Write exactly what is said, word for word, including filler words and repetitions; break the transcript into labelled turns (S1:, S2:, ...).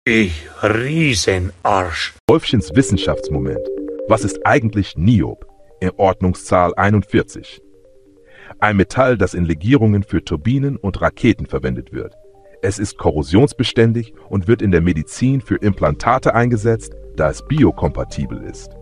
S1: Ich Riesenarsch.
S2: Wolfchens Wissenschaftsmoment. Was ist eigentlich Niob? In Ordnungszahl einundvierzig. Ein Metall, das in Legierungen für Turbinen und Raketen verwendet wird. Es ist korrosionsbeständig und wird in der Medizin für Implantate eingesetzt, da es biokompatibel ist.